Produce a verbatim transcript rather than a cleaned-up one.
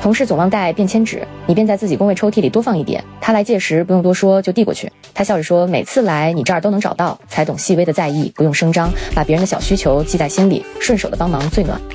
同事总忘带便签纸，你便在自己工位抽屉里多放一点，他来借时不用多说就递过去。他笑着说，每次来你这儿都能找到，才懂细微的在意，不用声张，把别人的小需求记在心里，顺手的帮忙最暖。